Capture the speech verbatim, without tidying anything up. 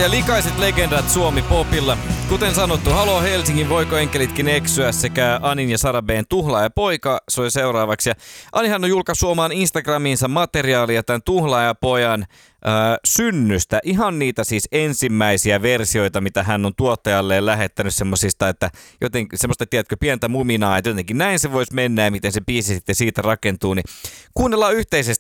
ja likaiset legendat Suomi Popilla. Kuten sanottu, Halo Helsingin Voiko enkelitkin eksyä sekä Anin ja Sara B:n Tuhlaaja poika soi seuraavaksi. Ja Anihan on julkaissut omaan Instagramiinsa materiaalia tämän Tuhlaajapojan äh, synnystä. Ihan niitä siis ensimmäisiä versioita, mitä hän on tuottajalleen lähettänyt semmosista, että jotenkin semmoista, tiedätkö, pientä muminaa, että jotenkin näin se voisi mennä ja miten se biisi sitten siitä rakentuu. Niin kuunnellaan yhteisesti